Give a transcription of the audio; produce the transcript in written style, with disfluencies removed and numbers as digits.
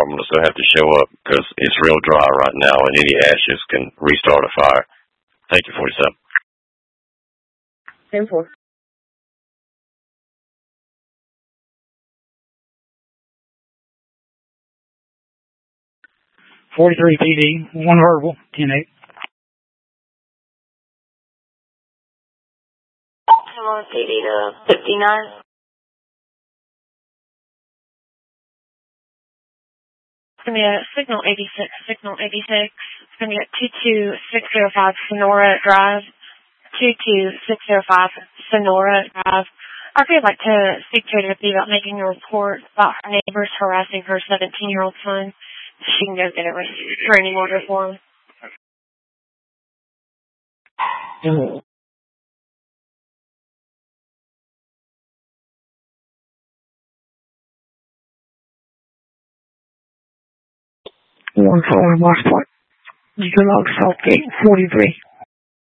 department is going to have to show up because it's real dry right now, and any ashes can restart a fire. Thank you, 47. 10-4. .43 PD, 1 verbal, 10-8. Hello, PD to 59. It's going to be at Signal 86. It's going to be at 22605 Sonora Drive. 22605 Sonora Drive. I'd like to speak to her about making a report about her neighbors harassing her 17-year-old son. She can go get a restraining order for him. Mm-hmm. One forward, Marsh Point. You can log Southgate 43.